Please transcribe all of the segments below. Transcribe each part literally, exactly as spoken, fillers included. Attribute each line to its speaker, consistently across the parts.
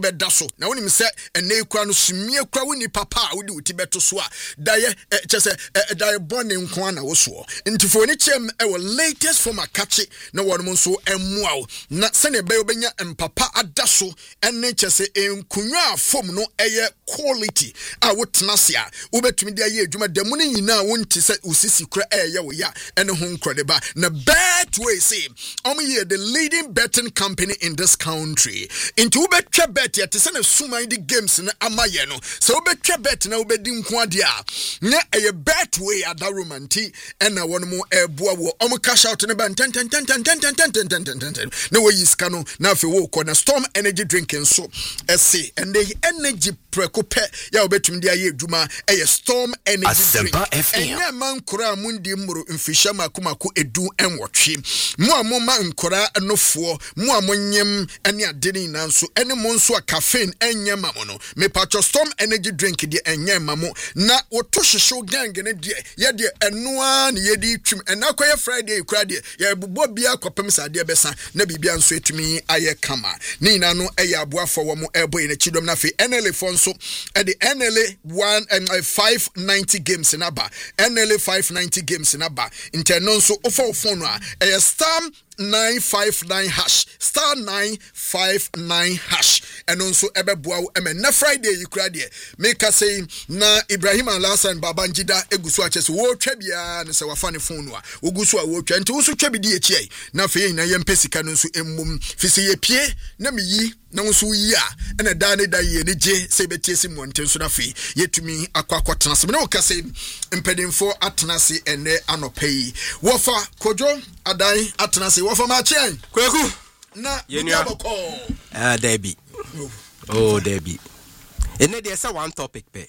Speaker 1: beda so na woni se ene kura no sumie kura woni papa a wodi uti beto so a daye chese daye bone nko ana wo so ntifo ni chem e wo latest from akachi na won mo so emua wo na se ne be obenya empapa ada so ene chese enkunwa fom no eye quality a wo tena se a wo betumi de aye adwuma da mu ni nyina wo nti se usisi kura eye wo ya ene ho nkro ba na bet way say om ye the leading betting company in this country into betwa bet yet se na suman di games na amaye no so betwa bet na obedi nko ade a na eye bet way ada romanti ena won mo eboa wo om cash out ne ban ten ten ten ten ten ten ten ten ten ten na we yiska no na fe wo ko na Storm energy drinking so ese and the energy preko pe ya obetumi di aye adwuma eye Storm energy drink enya man kora mundi muro mfisha makomako edu enwotwe mo amoma nkora anofo mo amonyem ene adeni nanso ene mo nso a caffeine enya mamo no me pacho Storm energy drink di enya mamo na woto hwehwe gang ne de ye de enoa ne ye di twim ena koye Friday kura de ye bobbo bia kopem sade besa na bibia nso etumi aye kama ni na no eye aboafo wo mo ebo ina chidom na fe N L A fo nso e de N L A one and five ninety games na ba N L A five ninety games na ba interno nso ofo phone a eye star nine five nine hash star nine five nine hash and also ebeboa eme na Friday yikura de make us say na Ibrahim Alasan Babangida egusu achese wo twa bia ne se wafa ne phone a ogusu a wo twa nti wo so twa bi de echi na fe na yempesika no nso emmum fisi ye pie na meyi na nso yi a na da ne da ye ne je se betie si monten so na fe yetumi akwakotena se me no ka say mpedinfo atena se ene anopai wo fa kojo adan atena se wo fa ma chen kweku na yaboko
Speaker 2: ah Debbie oh Debbie ene dey say one topic pe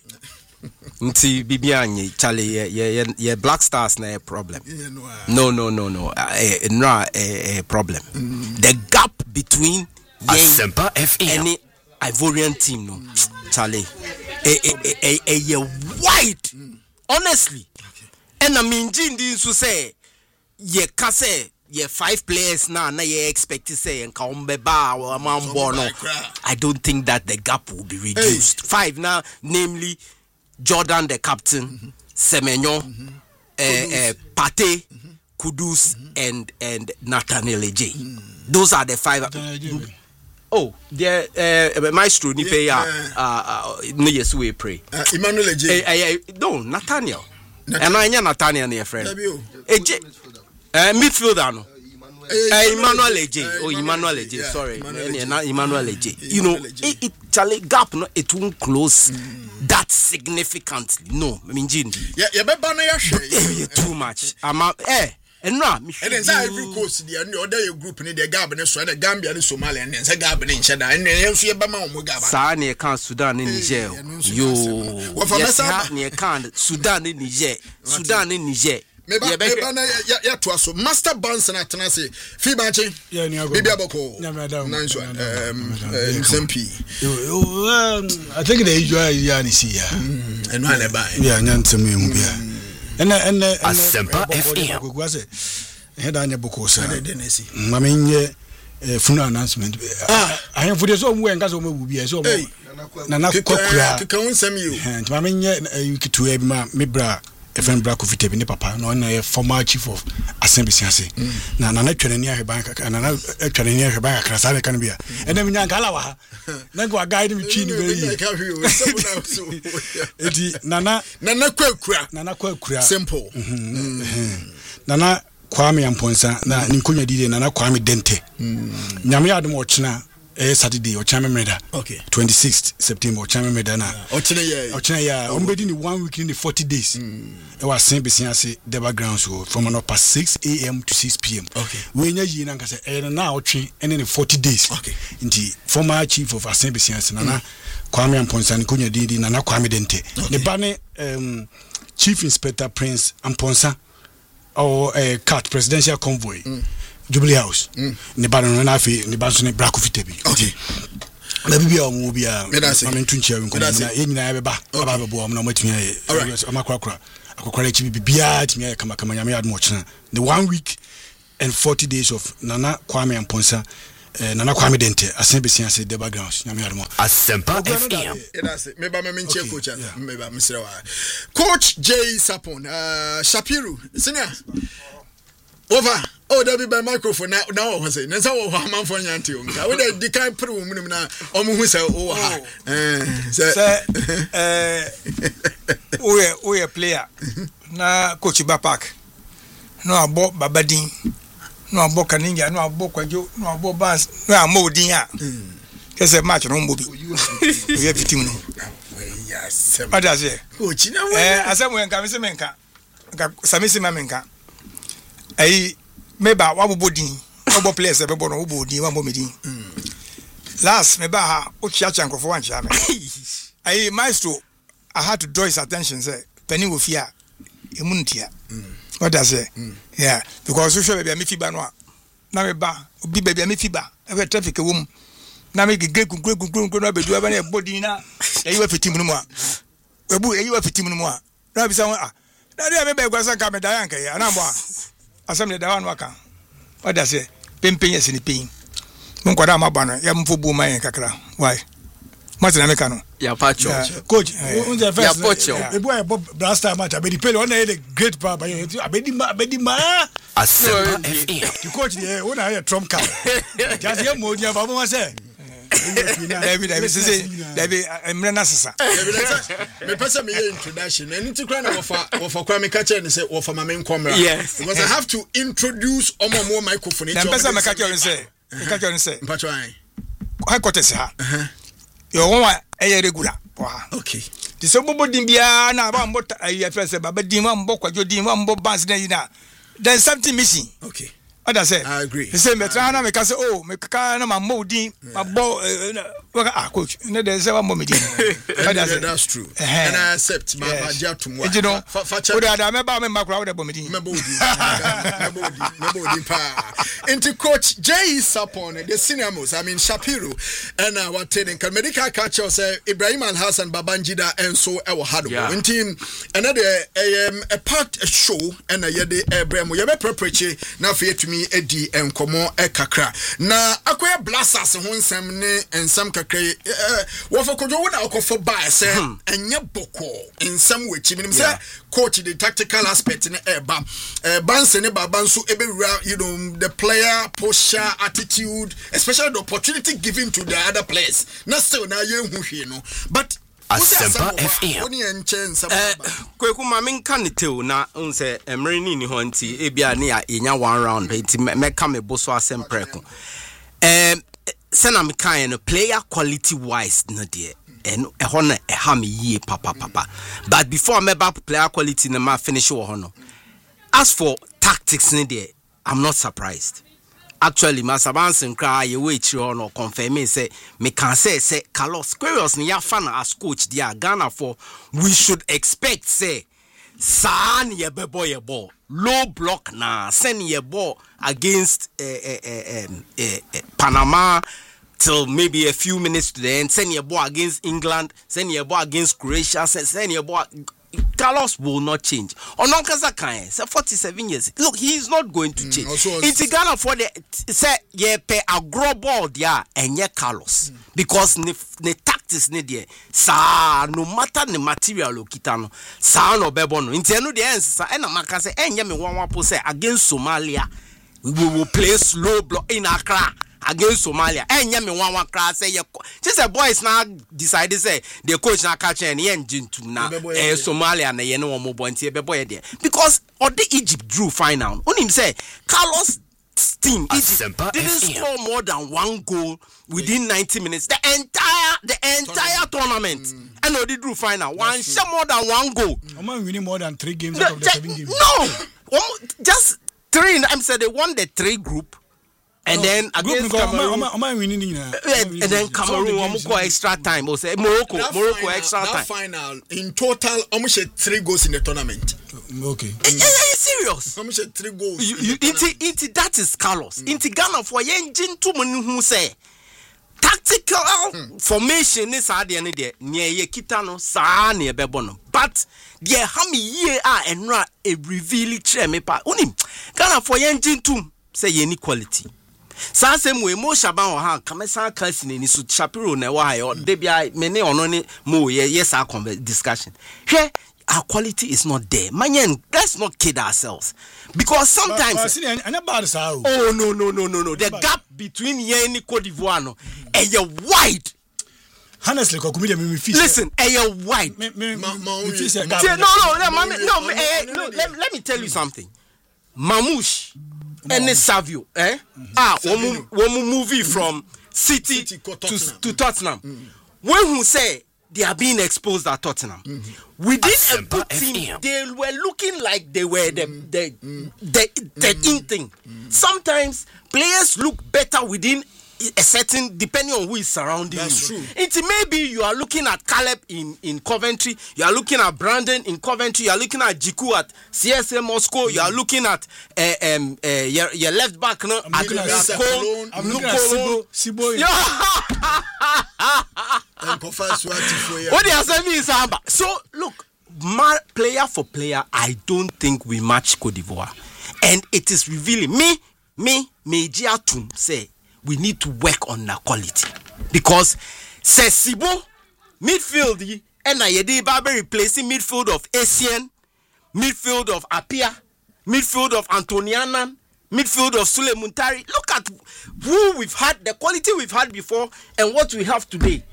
Speaker 2: nti bibia anyi chale ye ye Black Stars na a problem no no no no eh no a problem the gap between
Speaker 3: Asempa F M
Speaker 2: any Ivorian team no chale eh eh eh eh wide honestly and I mean Jindi so say ye ka say ye five players now na ye expect to say and Kaumbeba or Mambo no I don't think that the gap will be reduced hey. Five now namely Jordan the captain mm-hmm. Semenyo mm-hmm. uh, uh, Pate mm-hmm. Kudus mm-hmm. and and Nathaniel Eje mm-hmm. Those are the five mm-hmm. Oh, the uh, maestro ni pay uh uh no yes we pray
Speaker 1: uh, Emmanuel Eje
Speaker 2: uh, uh, no Nathaniel and I Nathaniel near friend Eje uh, midfielder no Uh, Emmanuel Eje, oh Emmanuel Eje, yeah, sorry, Emmanuel, Emmanuel Eje. You know, it, it Charlie gap no, it won't close mm. that significantly. No, I mean, Jindi.
Speaker 1: Yeah, yeah, but banana
Speaker 2: yeah, too much. I'm out. Eh, and no,
Speaker 1: and then every coast the other group in the Gabon, so the Gambia, and Somalia, and the Gabon in China, and then you see a Bama Mugaba.
Speaker 2: Sani can Sudan in Niger. You, what for me? Can Sudan in Niger, Sudan in Niger.
Speaker 1: Maybe ya ya to so master bands na tena se fi ba che bibi aboko nice one um M P
Speaker 4: I think the usual ya ni see ya
Speaker 1: eno ale ba
Speaker 4: ya nyantem emu bia ena ena
Speaker 3: Asempa F M
Speaker 4: go say he da nya boko sa ma menye funu announcement ah ahen fu de so mu enka so mu bia so na na kokura
Speaker 1: ka won sam you
Speaker 4: eh ma menye kitu e bi ma me bra Efren Braco Vitebi ni papa no na former chief of assembly siase na na na twene ni aheba kaka na na twene ni aheba kaka sa be kan bia ene nya nkala wa na go guide me twi ni be yi eti nana
Speaker 1: nana kwakura
Speaker 4: nana kwakura
Speaker 1: simple
Speaker 4: nana Kwame Amponsa na ni nkonya dide nana Kwame Dente nyame adom ochina eh Saturday o chama meda
Speaker 1: okay
Speaker 4: twenty-sixth September o chama meda na
Speaker 1: o china ya
Speaker 4: o china ya o mbedi ni one week in the forty days e wa sen besiase the background so from an past six a m to six p m
Speaker 1: okay
Speaker 4: we nya yi na nkase e na o twe ene ni forty days
Speaker 1: okay
Speaker 4: nti former chief of assembly besiase na na Kwame Amponsa ni konya didi na na Kwame Dente ne ba ne um chief inspector Prince Amponsa or a cat presidential convoy mm. Jubilee House mm. ne ba no na afi ne ba so ne Braco Vitebi
Speaker 1: okay
Speaker 4: na bibia o mu bia ma mentu nchia nko na ye nyina ya beba aba bebo o na matumi aye amakwa kwa akokora chi bibia tumi aye kama kama nyame admo china the one week and forty days of Nana Kwame Amponsa Nana Kwame Dente asembe sianse the backgrounds nyame yarmo
Speaker 3: Asempa F M
Speaker 1: that's it meba me menche coach meba misrewa Coach J Sapon uh Shapiru senior over oh there be by microphone now now what say nsa wo man for nyanti o nka we dey di kan pre wo munum na omo hu say o ha eh say
Speaker 5: eh we we player na coach Bapak no abo babadin no abo kaninja no abo kwajo no abo bans no amodin a kese match no mbo bi we fitim no
Speaker 1: yes
Speaker 5: ada say
Speaker 1: coach na
Speaker 5: eh asem we nka me se menka nka samisi ma menka ai meba wabodin obo players e bebo no wobodin wambo medin last meba ha o chia chia nkofo wan chia me ai maestro I had to draw his attention say penny wo fia emuntia what does it yeah because you show baby me fiba no na me ba obi baby me fiba e traffic e wom na me gege kunkuru kunkuru no abedu aba na body na e yiwa fitim no mu a ebu e yiwa fitim no mu a na bi sa ah na dia me ba gwasa ka me da yanka ya na mo a asem le da wan waka what does it pempen yes ni pen mon kwada ma ba no ya mfo bu man kakra why Martin Americano.
Speaker 2: Ya pacho.
Speaker 5: Coach,
Speaker 2: unje first. Ya pacho.
Speaker 5: Ebu e Bob Blaster match abedi pele on na great power by abedi ma abedi ma.
Speaker 3: Asempa F M.
Speaker 5: The coach there, one na trump card. Just here mo dia babo ma say. David David say David emre na sesa.
Speaker 1: Me pesa me introduction. And nti kra na wo fa wo fa kwa me ka che ne say wo fa ma me nkomra.
Speaker 2: Yes.
Speaker 1: Because I have to introduce omo mo microphone.
Speaker 5: Na pesa me ka che say. Me ka che say.
Speaker 1: Mpacho an.
Speaker 5: Kwa kote se ha. Yo won eye regular wa
Speaker 1: okay
Speaker 5: the so bobo din bia na ba mbota ayi first baba din wa mbo kwajo din wa mbo bands na yina there's something missing
Speaker 1: okay
Speaker 5: what say
Speaker 1: I agree
Speaker 5: the same betra na me ka say oh me ka na ma mo din ma bo ah coach na there say wa mbo me din
Speaker 1: that's true and I accept my badia to mo
Speaker 5: you know o da da me ba me makura wo da bo me din
Speaker 1: me bo din me bo din me bo din pa into Coach J Sapon the senior most I mean Shapiro and uh, what training can medical catcher say Ibrahim Al Hassan Babangida and so e wo hado in team another um, a part a show and a yede ebremo ye be prepreche na fe tumi edi enkomo e kakra na akoya blasters ho nsam ne ensam kakra wo fa kojo wo na akofo ba say enye boko ensam wechi minim say coach the tactical aspect ne eba banse ne baba nso ebewura you know the player posture attitude especially the opportunity given to the other players na still na ye hu hwe no but
Speaker 3: Asempa F M
Speaker 1: oni enche nsam
Speaker 2: eh kweku ma menka ne teo na unse emre ni ni ho nti ebia ne ya enya one round nti meka me boso asempre ko eh sena me kan no player quality wise no de and e ho na e ha me yie papa papa but before me ba player quality na ma finish wo ho no as for tactics ne de I'm not surprised. Actually, Masabansen cry ye wait you no confirm me say me can say say Carlos Queiroz ni ya fan as coach dia Ghana for we should expect say san ye bebo ye ball low block na send ye ball against uh, uh, uh, um, uh, uh, Panama till maybe a few minutes to the end send ye ball against England send ye ball against Croatia send ye ball Carlos will not change. Ononkasa kan say forty-seven years. Look, he is not going to change. Mm, it's Ghana for the say ye pe agro ball dia enye Carlos mm. because ne ne tactics ne there. Sa no matter the material okita no. Sa no bebo no. Nti eno de ensa e na maka say enye me one one po say against Somalia we will play slow block in Accra. Against Somalia, enye me one one class say just the boys now decided say the coach na catch and engine to na eh Somalia na ye no mo bonti e be boy there because or the Egypt drew final. On him say Carlos team Egypt didn't score more than one goal within ninety minutes. The entire the entire tournament mm. and they drew final. One shot more than one goal.
Speaker 5: I'm winning more than three games out of the seven games.
Speaker 2: No, just three. I'm saying they won the three group. And no, then against Cameroon,
Speaker 5: am I winning?
Speaker 2: And then Cameroon, almost go extra time. Or say Morocco,
Speaker 1: that
Speaker 2: Morocco
Speaker 1: final,
Speaker 2: extra
Speaker 1: that
Speaker 2: time.
Speaker 1: Final in total, almost three goals in the tournament.
Speaker 5: Okay.
Speaker 2: Are you serious?
Speaker 1: Almost three goals.
Speaker 2: You, you, inti, inti, that is Carlos. Mm. Inti Ghana for engine too many who say tactical mm. formation is hard any day near ye kitano sa near bebono. But the hami ye are and ra a reveal it me pa unim Ghana for engine too say any quality. Sa same way Mo Shaban or ha Kamesa Kasi ni su Shapiro na wa yo de bia me ne ono ni Mo ye yes our discussion. Here our quality is not there. Man, let's not kid ourselves. Because sometimes
Speaker 4: but, but,
Speaker 2: oh no no no no no the gap between here and Cote d'Ivoire no is wide.
Speaker 4: Honestly,
Speaker 2: listen, are wide. No, no, no, no, no. Let, let me tell you something. Mamouche and Savio, eh? Mm-hmm. Ah, one, one movie from City, City to, Tottenham. to Tottenham. Mm-hmm. When who say they are being exposed at Tottenham, mm-hmm. within a good team, they were looking like they were the the mm-hmm. the, the, the mm-hmm. in thing. Mm-hmm. Sometimes players look better within a certain, depending on who is surrounding
Speaker 1: That's
Speaker 2: you.
Speaker 1: True.
Speaker 2: It maybe you are looking at Caleb in, in Coventry, you are looking at Brandon in Coventry, you are looking at Jiku at C S A Moscow, mm. you are looking at uh, um, uh, your, your left back no,
Speaker 1: I'm looking at Cologne,
Speaker 4: I'm looking at Sibo. Sibo.
Speaker 2: What they are saying is Samba. So look, my, player for player, I don't think we match Cote d'Ivoire, and it is revealing me, me, me, Jiatun say. We need to work on the quality because says Sibo midfield and I did Barber replacing midfield of Asian, midfield of Apia, midfield of Antoniana, midfield of Sule Muntari. Look at who we've had, the quality we've had before, and what we have today.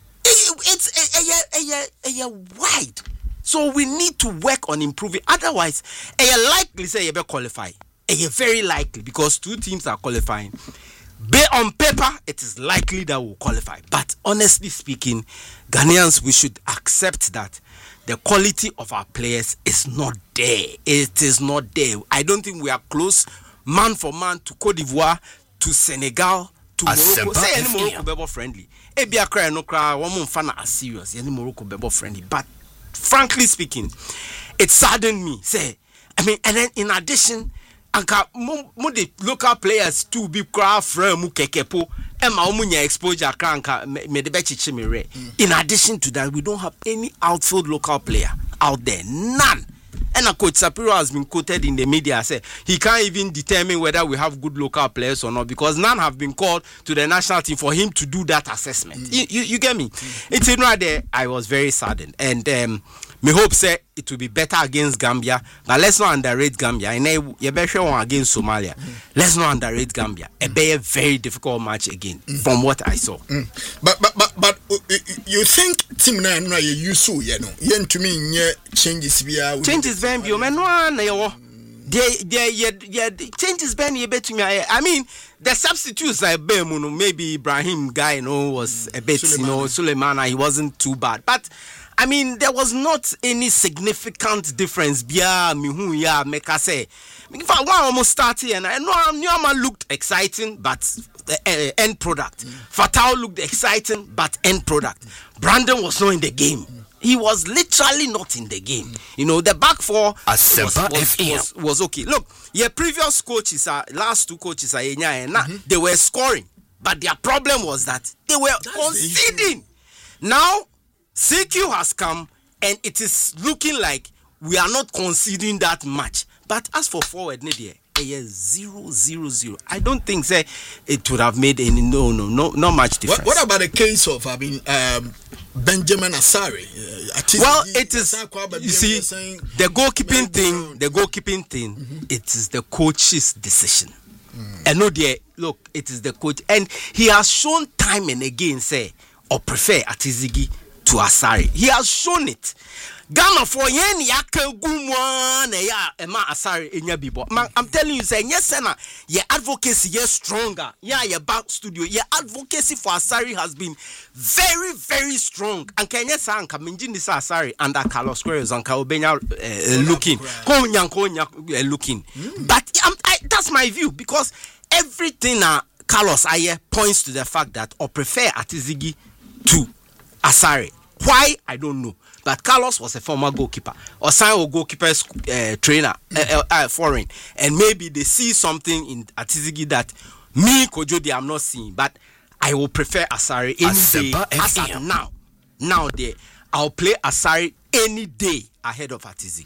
Speaker 2: It's a, a, a, a, a wide, so we need to work on improving. Otherwise, a likely say you be qualify. A very likely because two teams are qualifying. Be on paper, it is likely that we'll qualify. But honestly speaking, Ghanaians, we should accept that the quality of our players is not there. It is not there. I don't think we are close, man for man, to Cote d'Ivoire, to Senegal, to Morocco. Say any Morocco bebo friendly. Ebia cry no cry. One more fan are serious. Any Morocco bebo friendly. But frankly speaking, it saddened me. Say, I mean, and then in addition. Anka mo the local players too be cry from mu kekepo e ma omu nya exposure cranka me de be chichi me re. In addition to that, we don't have any outfield local player out there, none. And a coach Sapiro has been quoted in the media say he can't even determine whether we have good local players or not because none have been called to the national team for him to do that assessment. Mm. You, you you get me? Mm. It's in right there. I was very saddened, and um, me hope say it will be better against Gambia, but let's not underrate Gambia. And you better one against Somalia. Mm. Let's not underrate Gambia. Mm. It be a very difficult match again, mm. from what I saw.
Speaker 1: Mm. But but but but uh, you think team na no you use so you know? You to me nye changes via
Speaker 2: changes ben bio men one yo. They they yeah changes ben you bet me. I mean the substitutes like Bemuno, maybe Ibrahim guy you know was a bit Suleimana. you know Suleimana he wasn't too bad, but. I mean, there was not any significant difference. Bia mihu ya meka say. In fact, one almost started and I know Nyama looked exciting, but the uh, end product. Mm. Fatao looked exciting, but end product. Brandon was not in the game. Mm. He was literally not in the game. Mm. You know, the back four was, was, was, was okay. Look, your previous coaches, are last two coaches, are mm-hmm. they were scoring, but their problem was that they were That's conceding. The now. C Q has come and it is looking like we are not conceding that much. But as for forward, Nadia, a zero zero zero. I don't think say it would have made any no no no not much difference.
Speaker 1: What, what about the case of I mean um, Benjamin Asare? Uh,
Speaker 2: well, it is you see the goalkeeping thing. The goalkeeping thing. Mm-hmm. It is the coach's decision. Mm. And no, dear, look, it is the coach, and he has shown time and again say or prefer Atizigi. To Asare. He has shown it. Ghana for yen yaka gumwa ya ema Asare enya bibo. I'm telling you say yes na your advocacy is stronger. Yeah, your back studio. Your advocacy for Asare has been very very strong. And Kenya sanka minjini sa Asare under Carlos Squares and Kaobenya uh, looking. Ko nyanko uh, looking. Mm. But um, I, that's my view because everything uh, Carlos Aye points to the fact that or prefer Atizigi to Asare. Why? I don't know. But Carlos was a former goalkeeper. Osan was goalkeeper's uh, trainer, uh, uh, foreign. And maybe they see something in Atizigi that me, Kojodi, I'm not seeing. But I will prefer Asare any day. As of now. Now, there. I'll play Asare any day ahead of Atizigi.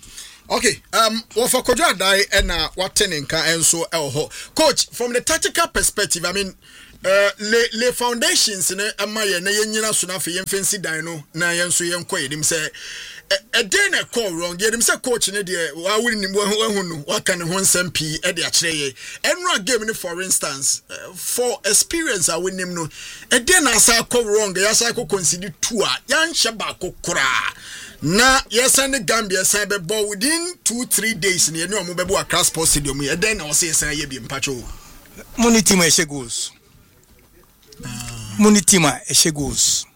Speaker 1: Okay, um, well, for Kojo Adai and uh, what Tenenka and so uh, coach, from the tactical perspective, I mean, uh, le le foundations in a maya na yenyina sunafi yen fancy dino na yen so yen koy him say a day na call wrong get him say coach ne de wa win him who what can one sem p e de akyere enra game for instance uh, for experience I win him no a day na say call wrong ya say ko consider two a yan sheba ko kura na yes and Gambia say be ball within two three days ne no mo be bo across sports stadium e then na say say ye bi mpacho
Speaker 5: money team e she goals money team e she goals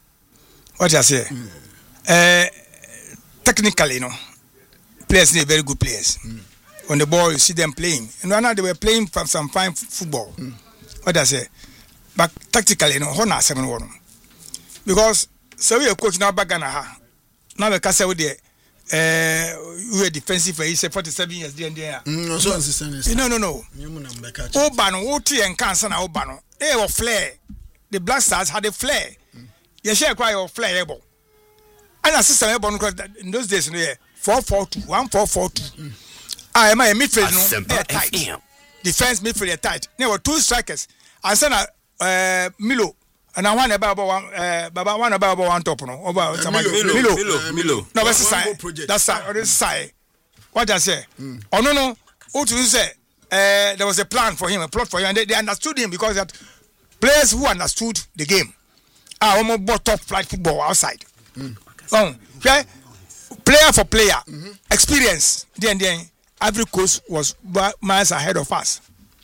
Speaker 5: what I say mm. uh, technically you know players are very good players mm. on the ball you see them playing and right now they were playing from some fine f- football mm. what I say but tactically you know how na seven one because so we coach now back na ha now we can say we there uh we are defensive for say forty-seven years there there
Speaker 1: no so
Speaker 5: no no no oba no wo tie nkan sa na oba no they were flair the Black Stars had a flair mm. you share cry your flair able and assistant able in those days no four four two one four four two ah my midfield no tight defense midfield tight there were two strikers and say na uh Milo and I want about one uh baba one about one top no over
Speaker 2: Milo Milo Milo Milo
Speaker 5: no that's side that's side or this side what I say mm. oh no no what to say uh there was a plan for him a plot for him and they, they understood him because that players who understood the game are almost bought top flight football outside mm. um, okay? Player for player mm-hmm. experience then then Ivory Coast was miles ahead of us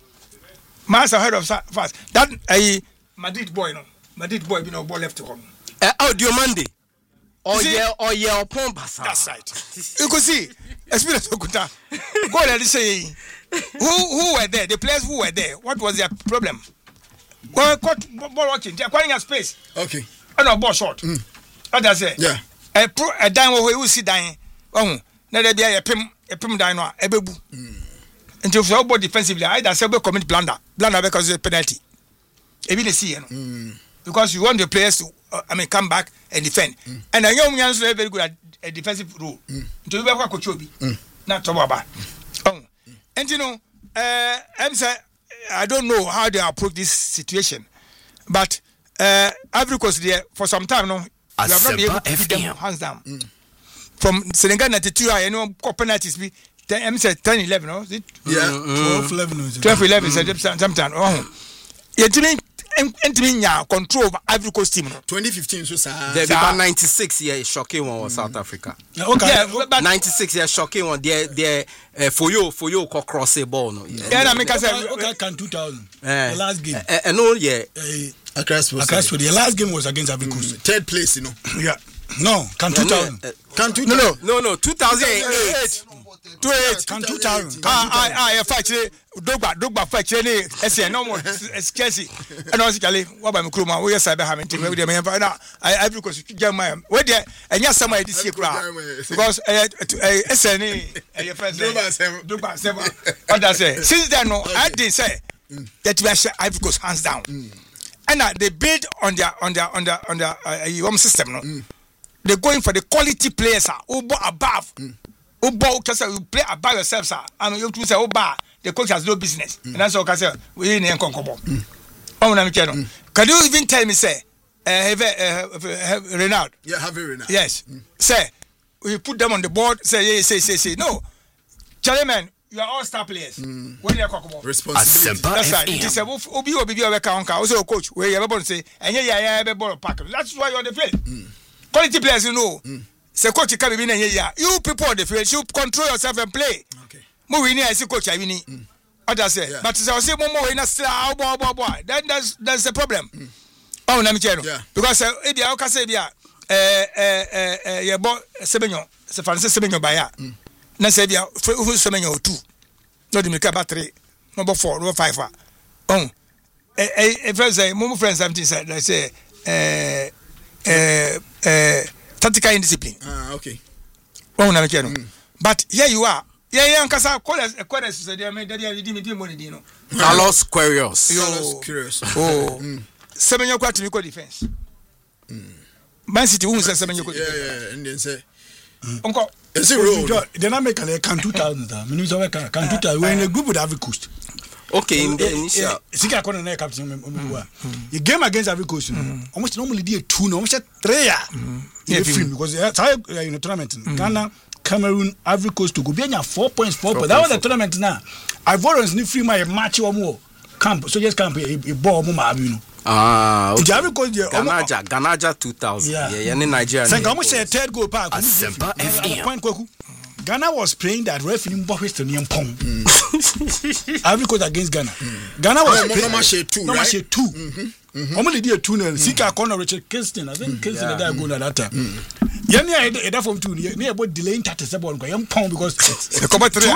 Speaker 5: miles ahead of us that a uh, Madrid boy no Madrid boy you know ball left to home
Speaker 2: uh, oh Diomande oh yeah oh yeah upon Basa
Speaker 5: that's right you could see experience Okuta go let us say who who were there the players who were there what was their problem well cut ball watching they're acquiring a space
Speaker 1: okay
Speaker 5: and a ball short mm. what does it
Speaker 1: yeah
Speaker 5: a pro a dime where we see dying oh na there be a pim a pim dine no ebebu until for ball defensively either say be commit blunder blunder because it's a penalty e be the see you know mm. because you want the players to uh, I mean come back and defend mm. and a young man is very good at a defensive role mm. until we have coach obi mm. na to baba oh mm. and you know uh I'm say I don't know how they approach this situation but uh Ivory Coast there for some time no you have not been able to beat them hands down mm. from Senegal ninety-two I know penalties be I'm say ten eleven no it
Speaker 1: yeah
Speaker 4: twelve eleven
Speaker 5: twelve eleven mm. sometimes oh you didn't entering control of Ivory Coast team no
Speaker 1: twenty fifteen so sir
Speaker 2: there be about ninety-six yeah shocking one was mm. South Africa
Speaker 5: okay yeah, but
Speaker 2: ninety-six yeah shocking one there there uh, for you for you co cross a ball no
Speaker 5: yeah, yeah na make say
Speaker 4: okay can two thousand
Speaker 2: uh,
Speaker 4: the last game
Speaker 2: uh, uh, no yeah
Speaker 4: uh, across across the last game was against Ivory Coast
Speaker 1: mm. third place you know
Speaker 4: yeah no can two thousand
Speaker 2: uh,
Speaker 1: can two
Speaker 2: no no no no two thousand eight
Speaker 5: two eight
Speaker 4: can two thousand
Speaker 5: ah ah ah fight dogba dogba fight ni ese no more Chelsea and basically what by me kroma we yes I be ha me team we dey me na Ivory Coast German we dey enya sama this year kra because ese ni e first dogba seven what that say since then no I did say that we share Ivory Coast hands down and uh, they build on their on their on their on their uh, home system no mm. They're going for the quality players are uh, above mm. Oba, you play about yourself, sir. I mean, you to say, Oba, the coach has no business. Mm. And that's all I say. We ain't in Concobo. Oh, no, mm. Can you even tell me, say, uh, have, uh, have Renard?
Speaker 1: Yeah, have Renard.
Speaker 5: Yes. Mm. Say, we put them on the board, say, yeah, say, say, say. No. Charlie, man, you are all star players. Mm. When you're Concobo.
Speaker 1: Responsibility.
Speaker 5: That's right. It is a Obi Obi Obi Obi also a coach where you have to say, and yeah, yeah, yeah, have a pack. That's why you're on the field. Mm. Quality players, you know. Mm. Say coach you can't be in here. You people on the field, you control yourself and play.
Speaker 1: Okay.
Speaker 5: Mo we need I see coach I win. What I say? But say say mo mo we na star boy boy boy. Then that's that's the problem. Mm. Oh na me chero. Because e bia o ka say bia eh eh eh ye bo sebenyo se fanse sebenyo ba ya. Na say bia fu sebenyo two. No di me ka battery. Number four, number five. Oh. Eh eh friends say mo friends something say they say eh eh eh tactical indiscipline.
Speaker 1: Ah, okay.
Speaker 5: Oh, na mekeno. Mm. But here you are. Yeah, yeah, nkasa call call say dey me dey dey me dey money dey no.
Speaker 2: Carlos Queiroz.
Speaker 1: Carlos Queiroz.
Speaker 5: Oh. Mm. Semenyo kwat me ko defense. Mm. Man City who say Semenyo ko defense.
Speaker 1: Yeah, yeah, and then say
Speaker 5: Uncle.
Speaker 1: Is it real?
Speaker 4: Then I make a can two thousand. Minutes of can can two thousand. We're in a group with Ivory Coast.
Speaker 2: Okay, in the initial.
Speaker 4: Sika kona na captain. You game against Ivory Coast. Almost normally do two, no, almost three. Yeah, because that's how in the tournament. Ghana, Cameroon, Ivory Coast to go. Be four points, four points. That was the tournament now. Ivorians need free my match or more. Camp, so just camp a ball more, you know.
Speaker 2: Ah, okay.
Speaker 4: Ganaja,
Speaker 2: Ganaja two thousand. Yeah, yeah, in Nigeria.
Speaker 4: So almost a third goal park.
Speaker 3: Asempa F M.
Speaker 4: Ghana was playing that referee Boris to Niam Pong. Ivory Coast against Ghana. Ghana was
Speaker 1: playing no match two,
Speaker 4: no match
Speaker 1: right?
Speaker 4: two. Mm-hmm. Only did two nil. Sika corner Richard Kingston. I think Kingston had that goal at that time. Yani I that from two. Ni about delaying thirty-seven on Niam Pong because
Speaker 5: the come three.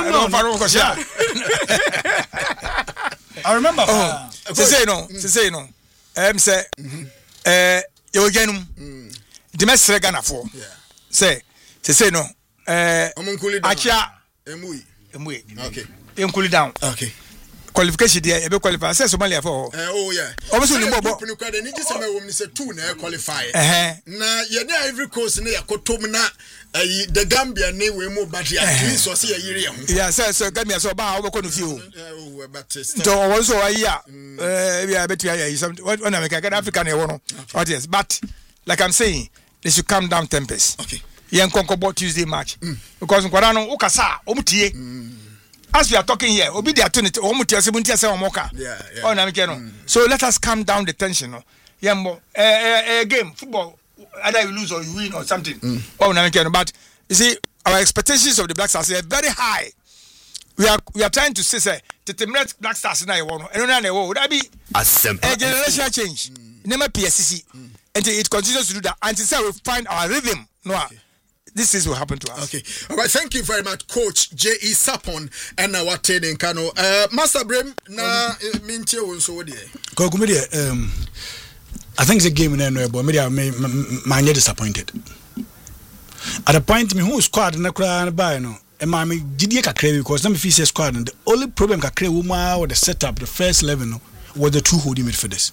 Speaker 4: I remember.
Speaker 5: Oh, to say no, to say no. Um, say, eh, you again. The mess Ghana for. Say, to say no. Eh, Acha,
Speaker 1: Emui,
Speaker 5: Emui.
Speaker 1: Okay.
Speaker 5: Em cool it down.
Speaker 1: Okay.
Speaker 5: Qualification there, ebe qualify. Say Somalia for.
Speaker 1: Eh, oh yeah.
Speaker 5: Obviously, ni bobo.
Speaker 1: Ni kwa de ni just say we say two na qualify.
Speaker 5: Eh.
Speaker 1: Na ye na Ivory Coast na yakotom na eh the Gambia na we mo battery at least so say yire ho.
Speaker 5: Yeah, say so Gambia so ba wo ko no fi o.
Speaker 1: Oh, but
Speaker 5: so wo so ayi a eh we are betu ayi something what when America Africa na e wo no. What yes, but like I'm saying, they should calm down tempers.
Speaker 1: Okay.
Speaker 5: Yen konkobo Tuesday match mm. because nkwara no ukasa omutie as we are talking here obi dey atone omutie se buntie se omoka
Speaker 1: yeah yeah
Speaker 5: oh na me no mm. So let us calm down the tension no yen mo eh eh game football either you lose or you win or something mm. Oh na me no but you see our expectations of the Black Stars are very high. We are we are trying to say say the Black Stars na e wo no eno na e wo that be a generational change never P S C until it continues to do that until say we find our rhythm no. Okay. This is what happened to us.
Speaker 1: Okay. All right. Thank you very much, Coach J E Sapon and our training Kano. Uh, Master Brim, na minti also what there.
Speaker 4: Um, I think the game in there, but maybe I may man disappointed. At the point, me who squad na kura by no. And my me did you kakre because let me feel squad and the only problem kakre woman or the setup, the first level no, was the two holding midfielders.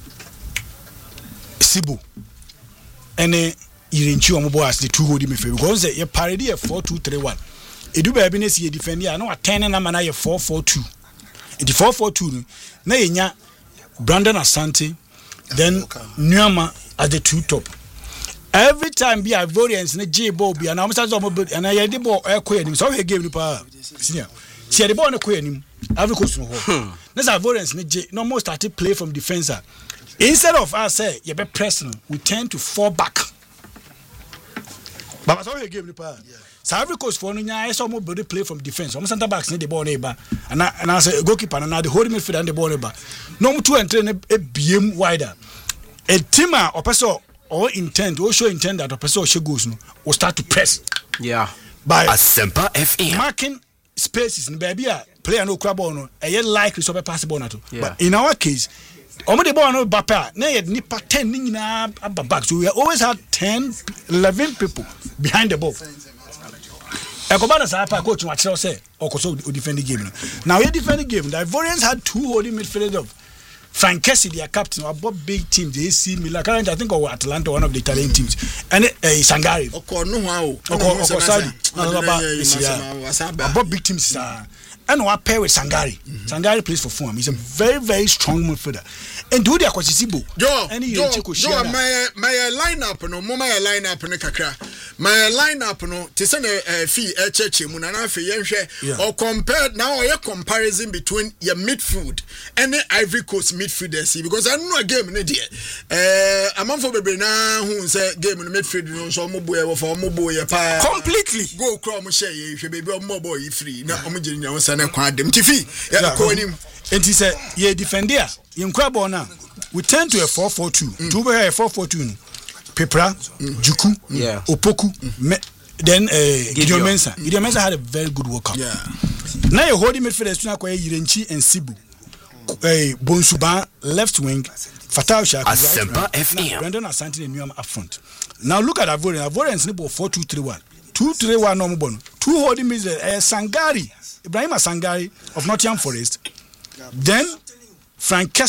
Speaker 4: Sibu. And uh, Irinchi omo as the two holding midfield because they parody a four two three one. Edu ba bi na si defend ya na ten na ma na ye four four two. The four four two na yenya Brandon Asante then Nuama as the two top. Every time be Ivorians na J ball be and almost as omo and I dey ball e koya nim so we game ni pa senior. See the ball na koya nim Ivory Coast no ho. Na Ivorians na J no more started play from defense. Instead of us say you be pressing, we tend to fall back. But so we game ni pa. So Ivory Coast for no nya so mo body play from defense. Almost center backs need the ball neighbor. And and I say goalkeeper na the holding midfield and the ball neighbor. No mo two and three e B M wider. A team or person or intent or show intent that a person she goes no will start to press.
Speaker 2: Yeah.
Speaker 4: By
Speaker 3: Asempa F M.
Speaker 4: Marking spaces in baby a player no crab ball no. A likely so pass the ball na to.
Speaker 2: Yeah.
Speaker 4: But in our case, omo the ball no bapa na yet nipa ten ni na back. So we always had ten, eleven people behind the ball. Ekobana sa pa coach wa kire say okoso defend the game. Now we defend the game. The Ivorians had two holding midfielders of Frank Kessie, their captain, about big teams, A C Milan, currently I think or Atlanta, one of the Italian teams, and uh, Sangari.
Speaker 1: Oko no how.
Speaker 4: Oko Saudi. About big teams, and we pair with Sangari. Sangari plays for Fulham. He's a very very strong midfielder. And do their Kwasibo.
Speaker 1: Yo, yo, yo, my my lineup no, my lineup no kakra. My lineup no, te send a fee a church mu na na fe yenhwe or compare now your comparison between your midfield and the Ivory Coast midfielders because I know a game no there. Eh amanfo bebre na hu say game no midfield no so mo boy for mo boy pa
Speaker 2: completely
Speaker 1: go crawl mo share ye hwe bebre mo boy free na omo giri nya won na kwa adem tifi ya ko anim
Speaker 4: enti say ye defender ye nkwa ball na we turn to a four four two two be a four four two Pepra, mm. Juku,
Speaker 2: yeah.
Speaker 4: Opoku, mm. me, then uh, Gideon Mensah. Mm. Gideon Mensah had a very good workout.
Speaker 1: Yeah.
Speaker 4: Now you're holding midfielders to Nakwa Yirenchi and Sibu. Uh, Bonsuba, left wing, Fatal Shak,
Speaker 3: Asempa F M.
Speaker 4: Brandon Asante and Nuam up front. Now look at Ivorian. Ivorian Snippo four two three one. two three one no more. Two holding midfielders, uh, Sangari, Ibrahim Sangari of Nottingham Forest. Then Frank Kessie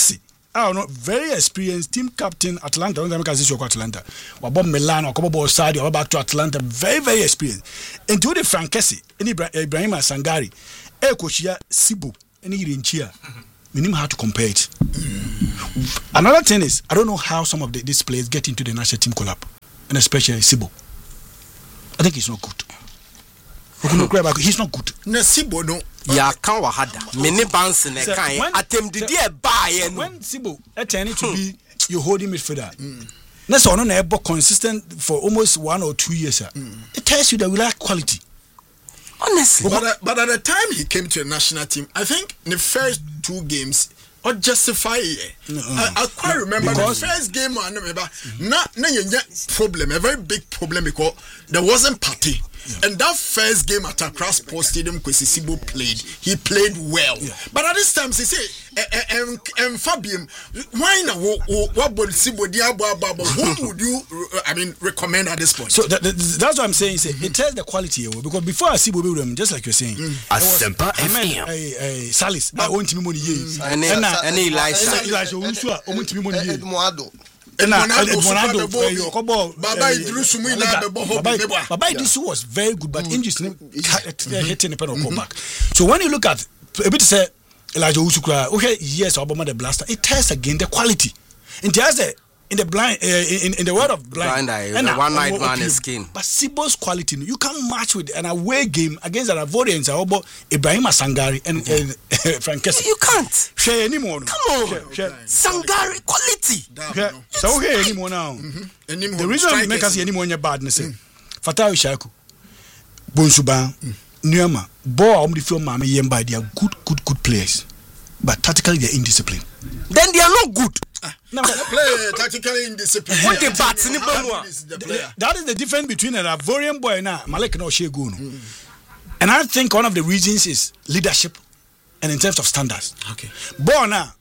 Speaker 4: I don't know, very experienced team captain Atlanta. Don't make us Atlanta. Wabom Milan or Kobo side or back to Atlanta. Very, very experienced. And to the Frankesi, any Ibrahim Sangari, El Koshia, Sibu, any Rinchia. We know how to compare it. Mm. Another thing is, I don't know how some of the, these players get into the national team collab, and especially Sibo. I think he's not good. He's not good.
Speaker 1: No, Sibo no.
Speaker 2: Ya kan wahada. Many bounce in a kind. Attempt the dear buy.
Speaker 4: When Sibo attended to be your holding midfielder, that's on an airboat consistent for almost one or two years. Mm. It tells you that we lack quality.
Speaker 2: Honestly,
Speaker 1: but, uh, but at the time he came to the national team, I think the first two games or justify it. No, I, I quite no, remember the first game. I remember mm-hmm. not not problem, a very big problem because there wasn't party. Yeah. And that first game at Accra Sports Stadium, Kwesi played. He played well, yeah. But at this time, he say, "And Fabian, why now? What would Sibo Diabo? Who would you, I mean, recommend at this point?"
Speaker 4: So that, that, that's what I'm saying. Say, mm-hmm. It tells the quality because before I see Bobi, just like you're saying,
Speaker 3: Asempa F
Speaker 4: M, Salis, I want to be money years,
Speaker 2: and any Elisha,
Speaker 4: Elisha, Unsua, I want to be money years.
Speaker 1: Baba
Speaker 4: Idisu was very good, but injuries hitting the pen or come back. So when you look at a bit say Elijah Usukra, okay, yes, Obama the blaster, it tells again the quality. In the in the blind uh, in, in the world of blind,
Speaker 2: blind eye, and the one night man is skin.
Speaker 4: But Sibo's quality, you can't match with an away game against an Ivorian Zaobo, Ibrahim Sangari and uh, Frankesi.
Speaker 2: You can't
Speaker 4: share anymore.
Speaker 2: Come on, share, share. Sangari quality.
Speaker 4: Okay. So here anymore now. Mm-hmm. The reason we make us see anymore in your badness, mm. Fatawi Shaku, Bonsuba, mm. Nyama, Bo Omdi Film Mama Yemba, they are good, good, good players, but tactically they're indisciplined.
Speaker 2: Then they are not good.
Speaker 1: Ah, no, play tactically indisciplined.
Speaker 2: What the bats in the
Speaker 4: That is the difference between an Ivorian boy and a Malek no Shegun. Mm. And I think one of the reasons is leadership and in terms of standards.
Speaker 1: Okay.
Speaker 4: Bona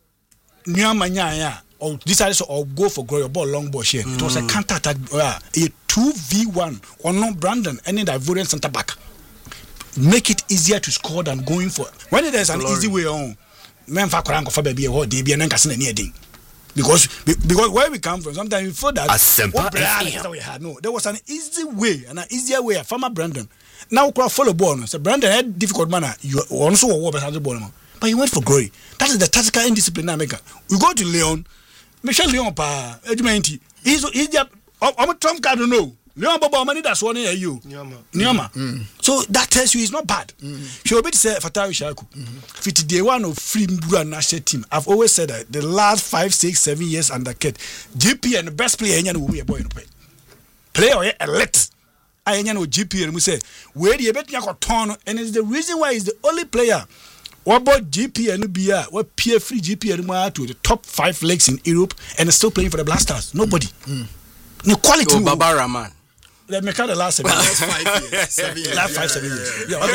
Speaker 4: Nyamanya or decided to or go for glory ball long ball share. Mm. It was a counter attack, uh, a two v one or no Brandon any Ivorian centre back. Make it easier to score than going for when there's an glory. Easy way on. Men fa koran ko fa baby e ho de bia na nkase na ne edin. Because because where we come from, sometimes before that, that we had no, there was an easy way, an easier way. A farmer Brandon now crowd follow ball. So Brandon had difficult manner. You also war better the ball, but you went for glory. That is the tactical indiscipline I make. We go to Leon, Michel Leon pa Edmenti. He's he's just I'm a Trump card no. Leon Bobo money that's one here you. Nyama. Mm. So that tells you he's not bad. Mm. She will be to say Fatawi Shaku. Fifty day one of free Mbura national team. I've always said that the last five, six, seven years under Kate, G P and the best player in will be a boy in play. Player elect. I know G P and we say where the bet yako turn and it's the reason why he's the only player. What about G P and B R? What P F free G P and to the top five leagues in Europe and still playing for the Blasters? Nobody. Mm. The quality.
Speaker 2: Oh, Baba Rahman.
Speaker 4: Let me count the last seven years.
Speaker 1: five years. Seven years.
Speaker 4: Last five, seven years. Yeah,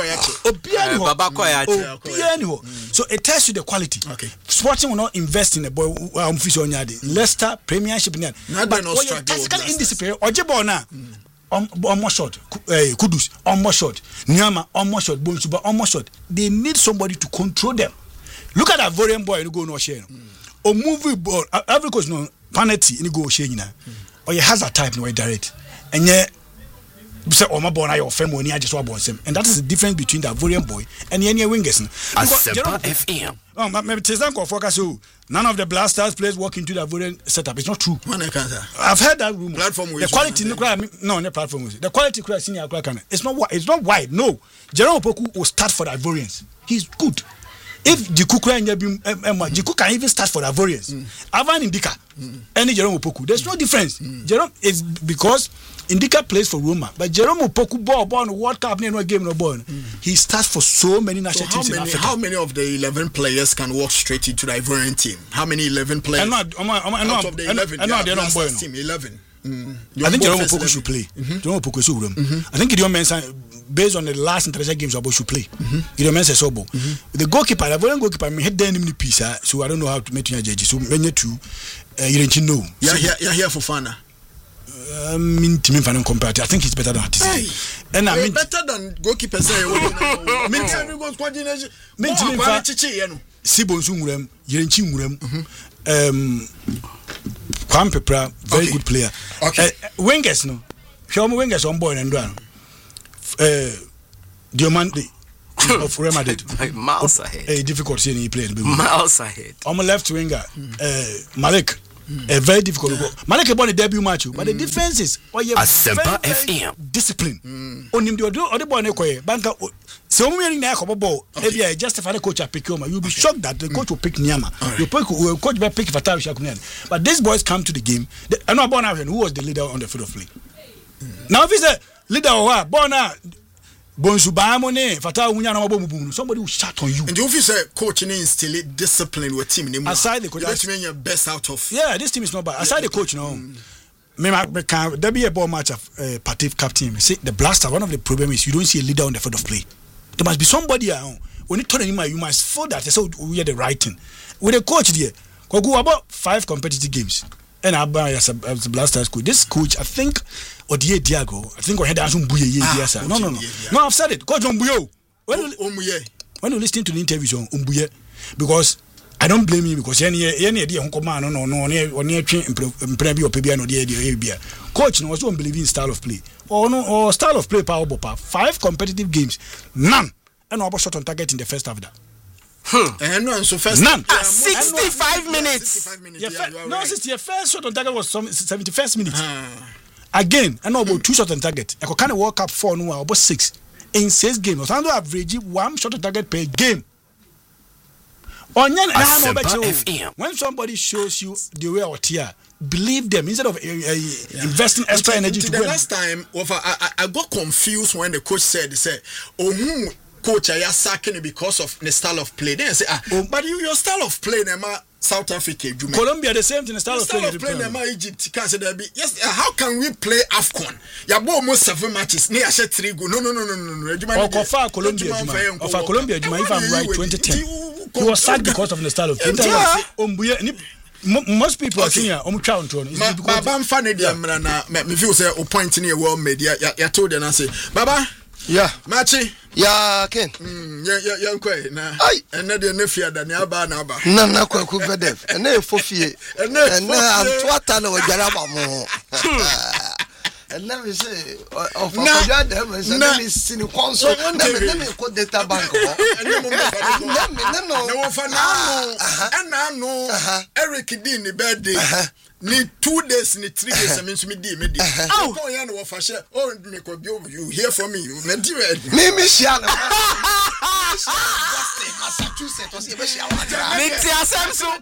Speaker 4: so it tells you the quality.
Speaker 1: Okay.
Speaker 4: Sporting will not invest in a boy um Leicester Premiership. But when you're tactically indisciplined, or Jebona on more shot, Kudus on more shot, Nyama on more shot, Bonsuba on more shot. They need somebody to control them. Look at that Ivorian boy who go no share. Or movie ball, every course no penalty in go share. Or you has a type no direct. And yet, say, oh my boy, I offer money. I just want him, and that is the difference between the Ivorian boy and the any wingers.
Speaker 3: Asempa F M.
Speaker 4: Oh, maybe Tezanko focus. None of the Blasters players walk into the Ivorian setup. It's not true. I've heard that rumor.
Speaker 1: Platform
Speaker 4: the quality, no, no platform. The quality, senior it's not. It's not wide. No, Jerome Opoku will start for the Ivorians. He's good. If Jiku Jiku can even start for the Ivorians, mm. Avan Indika, mm. any Jerome Opoku, there's no difference. Mm. Jerome is because Indika plays for Roma, but Jerome Opoku ball born World Cup no game no ball. Mm. He starts for so many national so teams
Speaker 1: many,
Speaker 4: in Africa.
Speaker 1: How many of the eleven players can walk straight into the Ivorian team? How many eleven players?
Speaker 4: I know, I know, I know,
Speaker 1: out of the eleven,
Speaker 4: I know, they don't boy.
Speaker 1: Team eleven. Mm.
Speaker 4: I think Jerome Opoku should play. Mm-hmm. Jerome Opoku should run. Mm-hmm. I think Gideon Mensah, based on the last international games, Abo should play. Mm-hmm. Gideon Mensah so bo. The goalkeeper, the Ivorian goalkeeper, me head down in the piece, so I don't know how to make you judge. So many two, you don't know.
Speaker 1: Yeah, yeah, yeah, here for Fana.
Speaker 4: I mean, Timmy Van compared. I think he's better than Artist.
Speaker 1: And I mean, better than goalkeeper say. I mean, Timmy goes coordination. Mean Timmy Van.
Speaker 4: Sibonsu Nguram, Yerenchi Nguram, um, Kwam Pepra, very okay. good player. Okay. Uh, wingers, no. Show me wingers on board and run. Uh, Diomande of Real Madrid.
Speaker 2: Miles ahead.
Speaker 4: A difficult seeing he played.
Speaker 2: Miles ahead.
Speaker 4: On my left winger, uh, Malik. Mm. A very difficult goal. Malek won the debut match, but the defense is oh yeah,
Speaker 3: Asempa F M
Speaker 4: discipline. On him the other boy nekoye banka. So when we na kobo ball, if you justify the coach pick him, you'll be shocked that the coach will pick Nyama. You pick coach will pick Fatawi Shakunen. But these boys come to the game. I know Bona who was the leader on the field of play. Now if he's a leader or what, Bona. Somebody will shout on you.
Speaker 1: And you say coaching instill discipline with team.
Speaker 4: Aside the coach,
Speaker 1: you mean your best out of.
Speaker 4: Yeah, this team is not bad. Aside the coach, no. Mm. There be a ball match of uh, Patif captain. See the blaster. One of the problem is you don't see a leader on the field of play. There must be somebody around. When you turn him, you must feel that. So we are the right thing. With the coach there, we go about five competitive games. And I buy as a, as a blaster coach. This coach, I think. Odie Diago, I think we had some buye ye sir. No, no, no. No, I've said it. Coach Umbuyo. When you when you listen to the interviews on Umbuye, because I don't blame you because any any idea on command no no near or near train imprebi or pebia no idea. Coach no also believe in style of play. Or no or style of play power bopa. Five competitive games, none. And no shot on target in the first half that.
Speaker 1: Hmm. And no, so first
Speaker 4: none.
Speaker 2: Ah, sixty-five minutes.
Speaker 1: sixty-five minutes.
Speaker 4: Yeah,
Speaker 1: Yeah,
Speaker 4: yeah, no,
Speaker 1: right.
Speaker 4: since your first shot on target was some seventy-first minute.
Speaker 1: Ah.
Speaker 4: Again, I know about two shots on target. I can World Cup four no about six in six games. Osando average one shot on target per game. When somebody shows you the way out here, believe them instead of uh, uh, yeah. investing extra
Speaker 1: until,
Speaker 4: energy.
Speaker 1: Until
Speaker 4: to
Speaker 1: the
Speaker 4: win.
Speaker 1: last time, I, I, I got confused when the coach said, "He said, oh, who coach are you sacking because of the style of play?" Then I say, "Ah, oh, but you, your style of play, Nema." South Africa, Juma.
Speaker 4: Colombia, the same thing. The style,
Speaker 1: the style of play, play Egypt. Can't say that. Yes, uh, how can we play AFCON? You have almost seven matches. Near share three go. No, no, no, no, no, no. Juma,
Speaker 4: or Kofa Colombia, Juma. Of Colombia, Juma. If I'm right, twenty ten. He was sacked because of the style of play. Most people are saying, "I'm trying to."
Speaker 1: Baba, I'm funny. I'm me feel say o point in your world media. You told them I say, Baba.
Speaker 6: Yeah,
Speaker 1: Machi.
Speaker 6: Yeah, Ken.
Speaker 1: Hmm. Yeah, yeah, yeah. Quite. Nah.
Speaker 6: Aye.
Speaker 1: And now the nephew that near bar now bar.
Speaker 6: No, no, quite good for them. And then for fear. And then I'm twatting over Jaraba more. And then we say, of a them, and then we see the console. And then we call data bank.
Speaker 1: And then no, and I know Eric did the birthday. Need two days, need three days. I mean, me di, me di. Oh, you know, for sure. Oh, me could you hear from me. You me di.
Speaker 6: Me me shall. Massachusetts was even shall.
Speaker 2: Metia Samsung.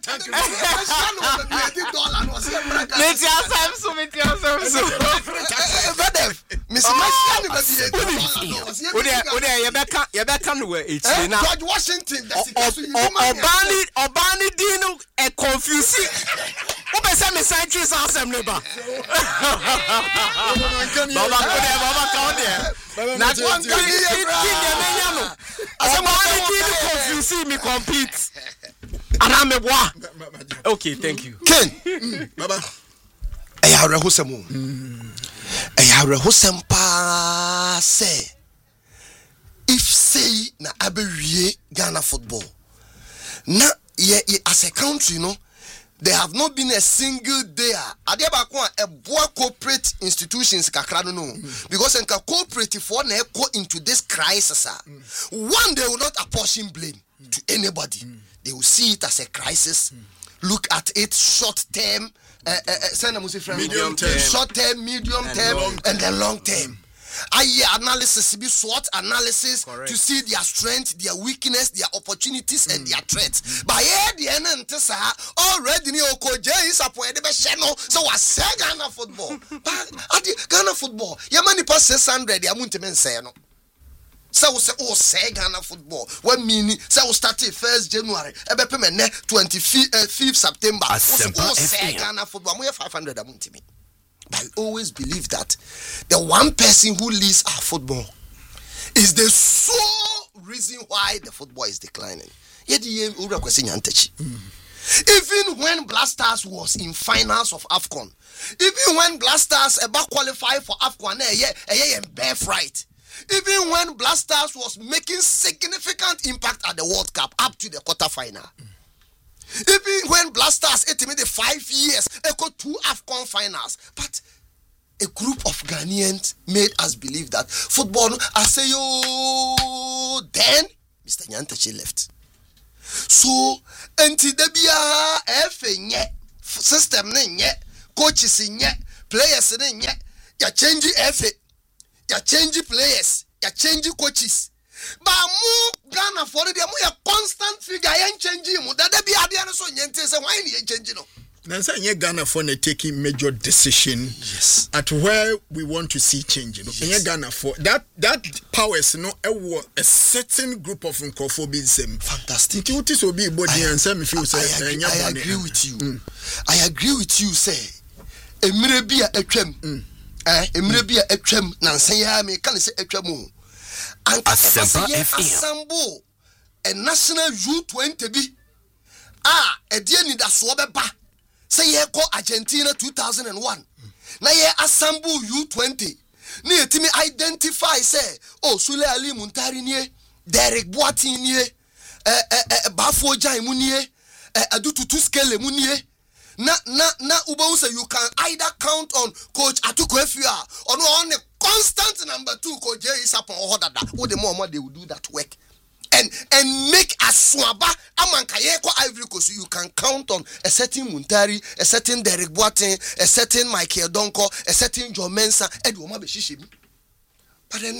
Speaker 2: Metia Samsung. Metia Samsung.
Speaker 6: Badef. Miss Mashani.
Speaker 2: Odia, Odia, Yabeka, Yabeka, no way. It's now.
Speaker 6: George Washington.
Speaker 2: Obani, Obani, Dino, a confusing. Open some centuries awesome neighbor. Baba Kodia, Baba Kodia. Not one can be a confusing me complete. And I'm a boy. Okay, thank you.
Speaker 6: Ken, Baba. I have a Hosamo. I have a Hosampa say. If say na Aberie Ghana football. Na ye as a country, no. There have not been a single day. Adiabakwa a boa corporate institutions kakrano no because enka cooperative one go into this crisis. One, they will not apportion blame to anybody. They will see it as a crisis. Look at it short term, uh, uh, uh,
Speaker 1: medium term,
Speaker 6: short term, medium
Speaker 2: and
Speaker 6: term,
Speaker 2: long
Speaker 6: and then long term. I analysis, be SWOT analysis. Correct. To see their strength, their weakness, their opportunities, mm. and their threats. By the end of the already new coach is up where the channel. So I say Ghana football. But Ghana football, your money pass six hundred. I won't even say no. So we say oh say Ghana football. When meaning so we start first January. Ebe payment twenty fifth September. Oh say Ghana football. We have five hundred. I won't me. I always believe that the one person who leads our football is the sole reason why the football is declining. Mm. Even when Blasters was in finals of AFCON, even when Blasters about qualified for AFCON, a year and birthright. even when Black Stars was making significant impact at the World Cup up to the quarter final. Mm. Even when Black Stars it made the five years, echo two AFCON finals, but a group of Ghanaians made us believe that football. I say yo, then Mister Nyantachi left. So until the bia F nye system nye coaches nye players nye ya change F ya change players ya change coaches. But mu Ghana for the mu a constant figure yan change mu that the bia dey so nyente say why you change no.
Speaker 1: Nansa nye Ghana for na taking major decision
Speaker 6: yes
Speaker 1: at where we want to see change, you know. Yes. Nye Ghana for that that powers no a, a certain group of nkophobism.
Speaker 6: Fantastic.
Speaker 1: It is obi body and say me feel say
Speaker 6: I agree, I agree with you. Mm. I agree with you say emire bia atwam. Eh emire bia atwam nansa ya me kan say atwam o.
Speaker 3: Asempa F M.
Speaker 6: Assemble a national U twenty bi. Ah, e die ni da so beba. Say ye call Argentina two thousand one. Mm. Na ye assemble U twenty. Ni etimi identify say oh Sule Ali Muntari nie, Derek Boateng nie, eh eh eh Bafo Jan mu nie, eh Adutu Tuskele mu nie. Na na na uba say you can either count on coach Atuko Efia or no on a constant number two coach Jerry Sapon or Hodada. What the more they will do that work. And and make a swaba amankayeko Ivory Coast. So you can count on a certain Muntari, a certain Derek Boateng, a certain Michael Donko, a certain Joe Mensah, Edwoma Beshishimi. But then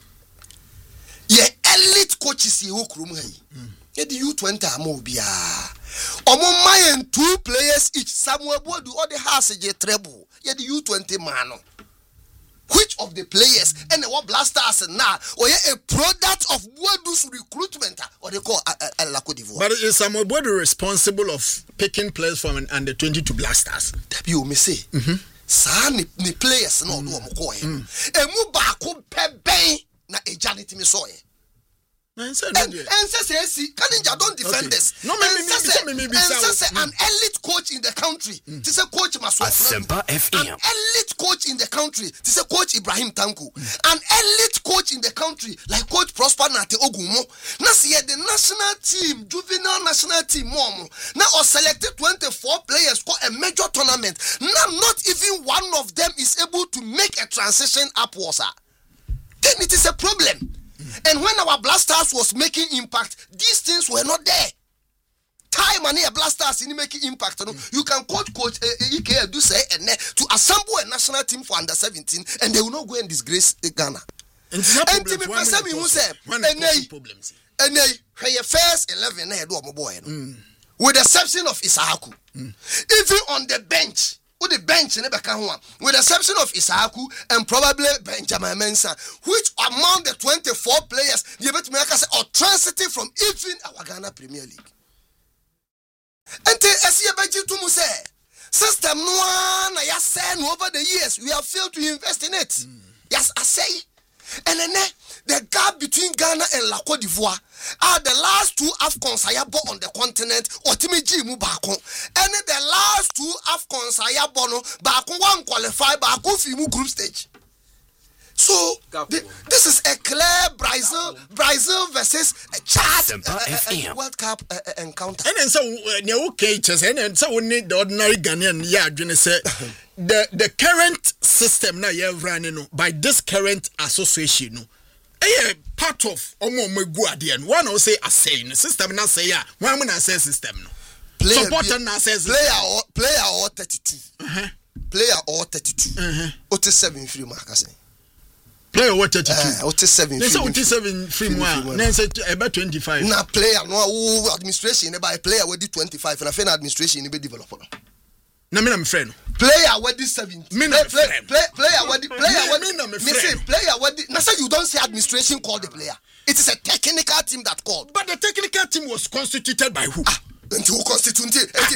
Speaker 6: ye elite coaches ye wokrum hai. Ye the U twenty amobia. Omo mayen two players each. Samuel Boadu or the house ye treble. Ye the U twenty man. Which of the players and what Blasters now or a product of Boadu's recruitment or they call La Côte d'Ivoire?
Speaker 1: But is Samuel Boadu responsible of picking players from an under twenty-two Blasters?
Speaker 6: You may say, Sa ni ni players no do mo e mu ba ko peben na e janeti mi so e. And say Kaninja don't defend this.
Speaker 1: No, me me me
Speaker 6: say an elite coach in the country. This a coach Maswa.
Speaker 3: Asempa F M.
Speaker 6: An elite coach in the country. This a coach Ibrahim Tanku. An elite coach in the country like coach Prosper Nate Ogumo. Na see the national team, juvenile national team mom. Now or selected twenty-four players for a major tournament. Now not even one of them is able to make a transition upwards. Then it is a problem. And when our Blasters was making impact, these things were not there. Time and here Blasters in making impact. No? You can coach coach E K do say and to assemble a national team for under seventeen, and they will not go and disgrace Ghana. And to me person who say, and they and first eleven na do my boy. With the exception of Isahaku, even on the bench. With the bench in the with the exception of Isahaku and probably Benjamin Mensah, which among the twenty-four players, you bet me I can say or transiting from even our Ghana Premier League. And as you bet you to say, system no one yes over the years we have failed to invest in it. Mm. Yes, I say. And then the gap between Ghana and La Côte d'Ivoire are the last two AFCONs I have bought on the continent or Timiji Mubako. And the last two AFCONs I have bought Bako one qualify Bako Fimu group stage. So the, this is a clear Brazil Brazil versus a Chad uh, uh, uh, World Cup uh, uh, encounter.
Speaker 1: And then so uh, okay, and then so we need the ordinary Ghanaian yeah, you say the the current system now you're running by this current association no. Eh part of omo megu ade no one will say assay no system na say ya one mun assay system no.
Speaker 6: Player
Speaker 1: supporter na assay
Speaker 6: player or player or thirty-two.
Speaker 1: Uh-huh.
Speaker 6: Player or thirty-two.
Speaker 1: Uh-huh.
Speaker 6: forty-seven free mark I say.
Speaker 1: Player what thirty-two?
Speaker 6: Uh, forty-seven.
Speaker 1: They say forty-seven free one. Then say about twenty-five.
Speaker 6: Na player no administration by player we did twenty-five and I find administration be developer.
Speaker 1: Na me na me friend.
Speaker 6: Player we did seventy.
Speaker 1: Me na me friend.
Speaker 6: Player we did player we
Speaker 1: me na me
Speaker 6: friend. Me say player we did. Na say you don't say administration call the player. It is a technical team that called.
Speaker 1: But the technical team was constituted by who?
Speaker 6: Ah. Until who constitute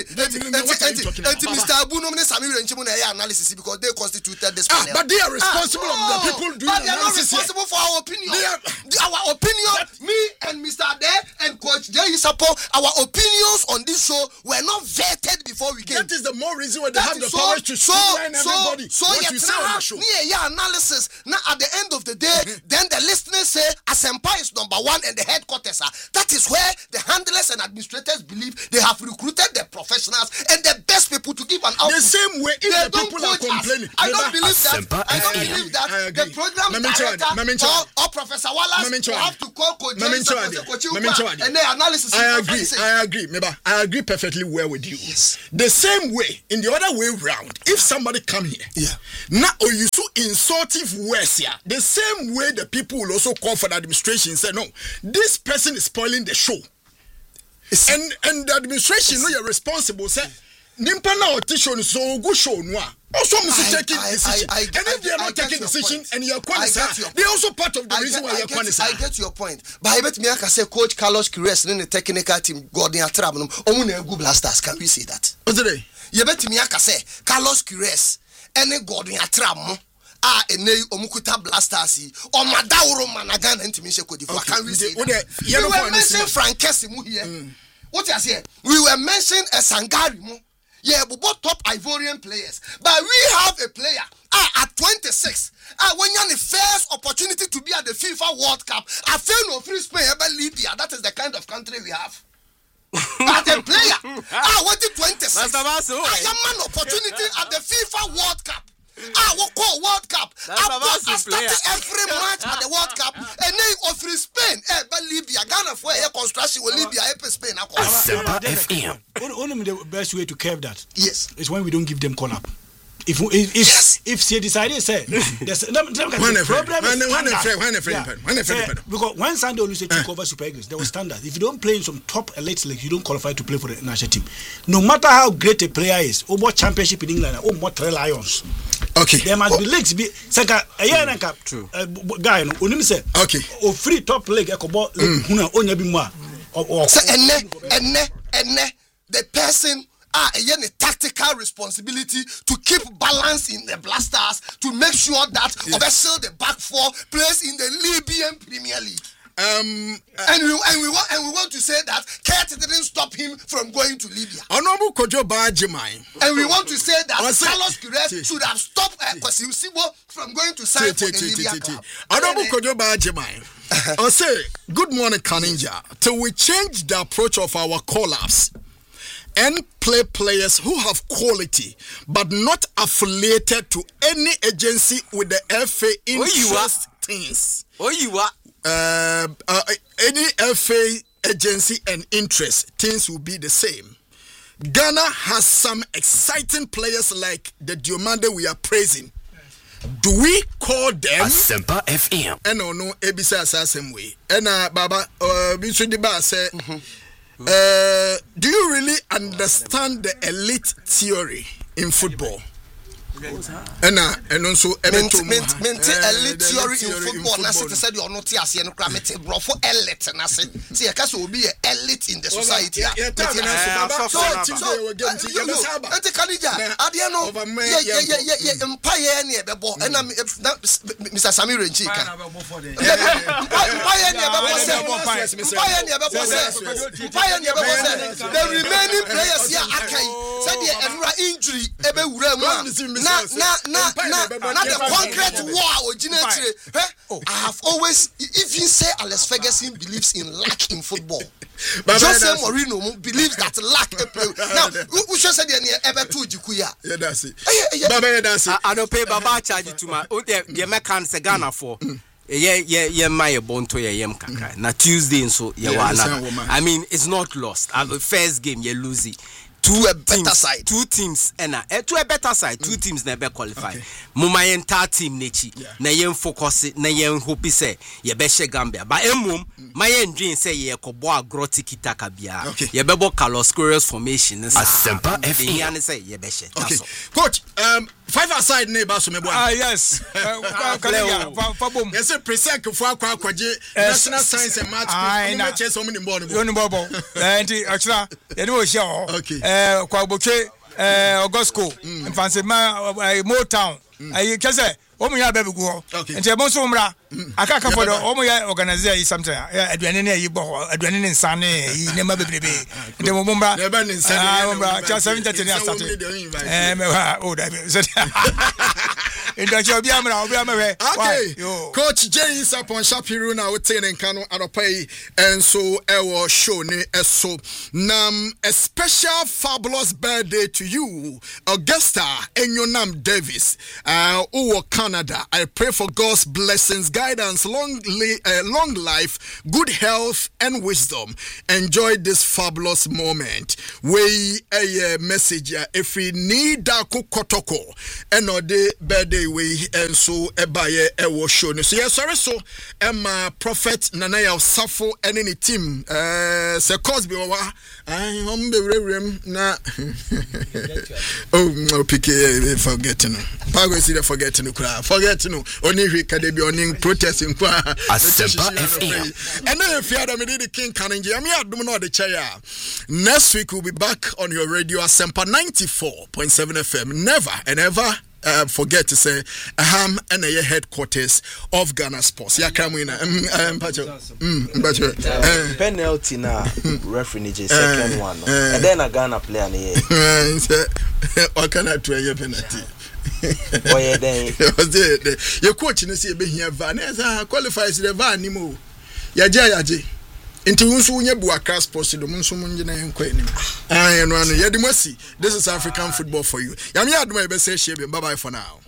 Speaker 6: until Mister Abu no Samir Renchimu na analysis because they constituted this panel.
Speaker 1: Ah, but they are responsible ah, no, of the people doing
Speaker 6: but they are not
Speaker 1: analysis
Speaker 6: responsible here. For our opinion.
Speaker 1: They are,
Speaker 6: our opinion, that, me and Mister Ade and Coach Jay Isapo, our opinions on this show were not vetted before we came.
Speaker 1: That is the more reason why they
Speaker 6: That
Speaker 1: have the
Speaker 6: so,
Speaker 1: power to
Speaker 6: so,
Speaker 1: streamline
Speaker 6: so,
Speaker 1: everybody.
Speaker 6: so
Speaker 1: what you say on the show.
Speaker 6: Yeah, yeah, analysis. Now, at the end of the day, then the listeners say Asempa is number one and the headquarters are. That is where the handlers and administrators believe they have recruited the professionals and the best people to give an output.
Speaker 1: The same way if
Speaker 6: they
Speaker 1: the people are complaining.
Speaker 6: Us. I don't believe that.
Speaker 3: Asempa
Speaker 6: I don't
Speaker 3: F M.
Speaker 6: believe that
Speaker 1: I
Speaker 6: the program
Speaker 1: Mami
Speaker 6: director
Speaker 1: Mami
Speaker 6: or, or Professor Wallace
Speaker 1: Mami
Speaker 6: will have to call Coach
Speaker 1: Mami
Speaker 6: James and Coach
Speaker 1: Mami
Speaker 6: Upa and the analysis.
Speaker 1: I agree. I agree. Meba, I agree perfectly well with you.
Speaker 6: Yes.
Speaker 1: The same way, in the other way round, if somebody come here,
Speaker 6: Yeah.
Speaker 1: now or you so insultive words here, the same way the people will also call for the administration and say, no, this person is spoiling the show.
Speaker 6: It's,
Speaker 1: And and the administration know you're responsible, say, nimpa na oti show so go show no a. Also, Mister
Speaker 6: I-
Speaker 1: taking
Speaker 6: I-
Speaker 1: decision.
Speaker 6: I- I-
Speaker 1: and if they are
Speaker 6: I
Speaker 1: not
Speaker 6: get
Speaker 1: taking
Speaker 6: your
Speaker 1: decision
Speaker 6: point.
Speaker 1: and you're
Speaker 6: I
Speaker 1: quanisa,
Speaker 6: get your
Speaker 1: they're also part of the
Speaker 6: I
Speaker 1: reason
Speaker 6: get,
Speaker 1: why
Speaker 6: I
Speaker 1: you're
Speaker 6: get,
Speaker 1: quanisa.
Speaker 6: I get your point. But I bet me I can say Coach Carlos Quires in the technical team, Gordon Atrabnum, Omun Gu Blasters. Can we say that?
Speaker 1: What's the day?
Speaker 6: You bet me I can say Carlos Quires and Gordon Atrabnum. Ah, ene omukuta blasters yi omadauro managan ntimi she kodi for can we say
Speaker 1: What
Speaker 6: that?
Speaker 1: the
Speaker 6: We
Speaker 1: yellow
Speaker 6: were
Speaker 1: one is
Speaker 6: mentioning Frank Kessie mu here. What you say? We were mentioning a Sangari mu. Yeah, we both top Ivorian players. But we have a player ah, at twenty-six. Ah, when you have the first opportunity to be at the FIFA World Cup, I feel no free Spain ever Libya. That is the kind of country we have. As a player, ah, what the twenty-six? I am an opportunity at the FIFA World Cup. Ah, what call World Cup? I started every match at the World Cup. And then of free Spain, eh, but Libya, Ghana for air construction with Libya, eh, Spain.
Speaker 3: Asempa F M.
Speaker 4: Only the best way to curb that
Speaker 6: Yes.
Speaker 4: is when we don't give them call up. If if if,
Speaker 6: Yes.
Speaker 4: if they decided say there's the
Speaker 1: When a friend,
Speaker 4: problem
Speaker 1: when
Speaker 4: is
Speaker 1: a- when a
Speaker 4: standard.
Speaker 1: friend, when a friend,
Speaker 4: Yeah.
Speaker 1: when a friend,
Speaker 4: Say,
Speaker 1: when a-
Speaker 4: because when Sunday Olusegun took over Super Eagles, there was standard. If you don't play in some top elite league, you don't qualify to play for the national team. No matter how great a player is, or what championship in England, or what three lions.
Speaker 1: Okay.
Speaker 4: There must be leagues. Be second a year and cap.
Speaker 2: True.
Speaker 4: Guy, no. Onim say.
Speaker 1: Okay.
Speaker 4: O free top league. Ekobo. Huna onya bi mo a.
Speaker 6: So ene ene ene the person ah again a tactical responsibility to keep balance in the blasters to make sure that Obesel the back four plays in the Libyan Premier League.
Speaker 1: Um, uh,
Speaker 6: And we and we want and we want to say that Kurt didn't stop him from going to Libya.
Speaker 1: Honorable Kojo Bajimai.
Speaker 6: And we want to say that
Speaker 1: I say-
Speaker 6: Carlos Quires
Speaker 1: T-
Speaker 6: should have stopped uh, Kosiusibo from going to sign for the Libya club.
Speaker 1: Honorable
Speaker 6: And, uh,
Speaker 1: Kojo Bajimai. I say, good morning, Kaninja. Till we change the approach of our call-ups and play players who have quality but not affiliated to any agency with the F A
Speaker 2: you are.
Speaker 1: interest things.
Speaker 2: Oh, you are.
Speaker 1: Uh, uh, any F A agency and interest things will be the same. Ghana has some exciting players like the Diomande we are praising. Do we call them?
Speaker 3: Asempa F M.
Speaker 1: And no, no, Ebisa assassin way. And uh, Baba, uh, Bichudiba said, uh, do you really understand the elite theory in football? And uh, and also,
Speaker 6: Mente elite theory in football. Na se said you not ase no kra mete brofo elite na se. Se e ka so obi e elite in the society.
Speaker 1: Yeah, yeah, yeah.
Speaker 6: So so ente kanija ade no ye ye ye ye empire na e bebo na Mister Samir Nchika. Empire na e bebo se. Empire na e bebo se. Empire na e bebo se. The remaining players here akai said the enra injury e be wura mu. Na na na na na the concrete war originate. I have always even say Alex Ferguson believes in luck in football. Jose Mourinho believes that luck a play. Now we should say the ever two jikuya.
Speaker 1: Yeah, that's it. Baba, that's it.
Speaker 2: I don't pay Baba charge to my oh the American Ghana for. Yeah, yeah, yeah, my bonto yeah, yem kakra. Na Tuesday so yeah, I mean, it's not lost. At the first game you lose it. Two
Speaker 6: a better
Speaker 2: teams,
Speaker 6: side.
Speaker 2: Two teams, and uh, to a better side. Two teams never qualify. Muma entire team nechi. Na yen focus na yen hope say ye be she Gambia. But emum my dream say ye ko bo agro tiki taka bia. Ye be bo Carlos Quires formation.
Speaker 3: Asempa F M.
Speaker 2: Ye say ye be she.
Speaker 1: Okay, coach. Um, five aside neighbor so me boy.
Speaker 5: Ah yes. Fabom.
Speaker 1: Yes, a present for akwa akwaje national science and maths.
Speaker 5: Aye, na.
Speaker 1: Chess so many more.
Speaker 5: Yoni bobo. Enti actually ye no share.
Speaker 1: Okay.
Speaker 5: Eh kwa boche eh Ogosco. Mfanse ma Motown. ayi kese o mu ya ba bigu ho nti e bon so mra aka aka for o mu ya organize yi something aduane na yi bo aduane ne nsa ne yi ne ma bebrebe nti mo mra
Speaker 1: ne ba ne nsa ne
Speaker 5: mra cha seven thirty ne start eh me ha o da bi so Inda obi amra obi amwe.
Speaker 1: Okay. Coach James upon Shapiru na wote ne nka no anopai enso ewo show ne eso. Nam a special fabulous birthday to you, Augusta Enyonam Davis. Uh Uwo Canada. I pray for God's blessings, guidance, long li- uh, long life, good health and wisdom. Enjoy this fabulous moment. We a uh, message uh, if we need da kotoko enode birthday we and so ebaye ewo show no so yes sorry so Emma Prophet Nanaya Safo and any team uh se Cosby wa I hom be rem na oh pk forgetting pago see the forgetting kra forgetting oni hwe ka de bi oni protesting kwa
Speaker 3: Asempa F M
Speaker 1: and then if you had me the king kanji am ya dum no the chair next week we'll be back on your radio Asempa ninety-four point seven F M never and ever Uh, forget to say Aham and the headquarters of Ghana Sports. Ya kamwina. Um pacho. Mm pacho.
Speaker 2: Penalty na referee J second one. And then a Ghana player na ye.
Speaker 1: What can I try your penalty?
Speaker 2: Boy then.
Speaker 1: Your coach no say be here van. Qualifies the van ni mo. Yaje yaje. Inti unsu unye buaka sports do munsu munjina yenkwa enim. Ah, you know, this is African football for you. Yami aduma ebe say shebe. Bye bye for now.